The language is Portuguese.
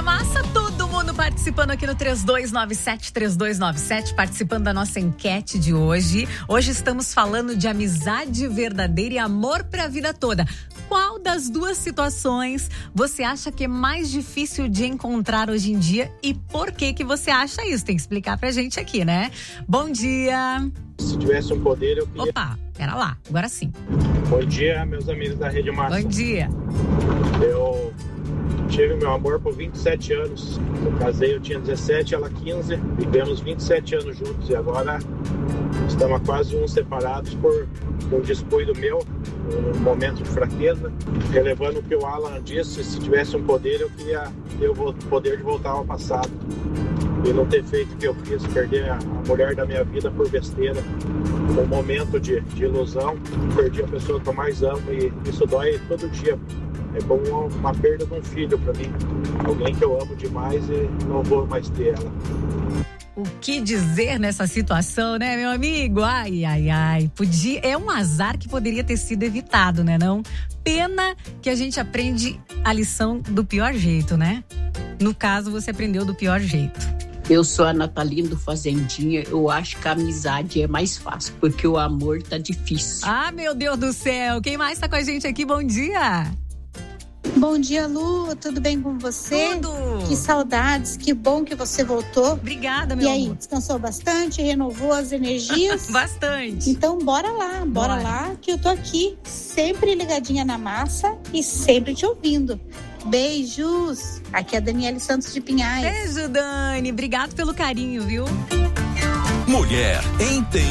da massa, todo mundo participando aqui no 3297, participando da nossa enquete de hoje. Hoje estamos falando de amizade verdadeira e amor pra vida toda. Qual das duas situações você acha que é mais difícil de encontrar hoje em dia e por que que você acha isso? Tem que explicar pra gente aqui, né? Bom dia! Se tivesse um poder, eu queria... Opa, pera lá, agora sim. Bom dia, meus amigos da Rede Massa. Bom dia! Eu tive meu amor por 27 anos. Eu casei, eu tinha 17, ela 15. Vivemos 27 anos juntos e agora estamos há quase uns separados por um descuido meu, um momento de fraqueza. Relevando o que o Alan disse, se tivesse um poder, eu queria ter o poder de voltar ao passado e não ter feito o que eu fiz, perder a mulher da minha vida por besteira. Um momento de ilusão, perdi a pessoa que eu mais amo e isso dói todo dia. É como uma perda de um filho para mim, alguém que eu amo demais e não vou mais ter ela. O que dizer nessa situação, né, meu amigo? Ai. É um azar que poderia ter sido evitado, né, não? Pena que a gente aprende a lição do pior jeito, né? No caso, você aprendeu do pior jeito. Eu sou a Natalina do Fazendinha, eu acho que a amizade é mais fácil, porque o amor tá difícil. Ah, meu Deus do céu, quem mais tá com a gente aqui? Bom dia! Bom dia, Lu, tudo bem com você? Tudo! Que saudades, que bom que você voltou. Obrigada, meu amor. E aí, descansou bastante, renovou as energias? Bastante! Então bora lá, que eu tô aqui, sempre ligadinha na massa e sempre te ouvindo. Beijos! Aqui é a Daniele Santos de Pinhais. Beijo, Dani. Obrigado pelo carinho, viu? Mulher Entende.